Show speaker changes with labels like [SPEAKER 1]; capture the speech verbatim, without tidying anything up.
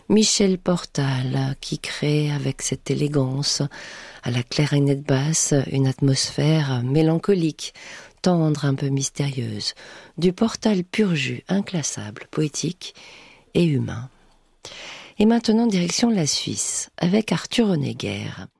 [SPEAKER 1] Michel Portal, qui crée avec cette élégance, à la clarinette basse, une atmosphère mélancolique, tendre, un peu mystérieuse, du Portal pur jus, inclassable, poétique et humain. Et maintenant, direction la Suisse, avec Arthur Honegger.